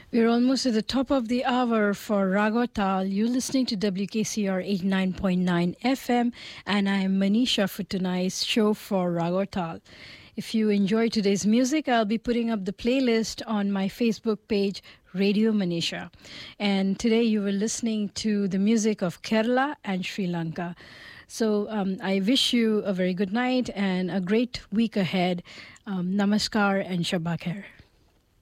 We're almost at the top of the hour for Ragotal. You're listening to WKCR 89.9 FM, and I'm Manisha for tonight's show for Ragotal. If you enjoy today's music, I'll be putting up the playlist on my Facebook page, Radio Manisha. And today you were listening to the music of Kerala and Sri Lanka. So I wish you a very good night and a great week ahead. Namaskar and Shabba Khair.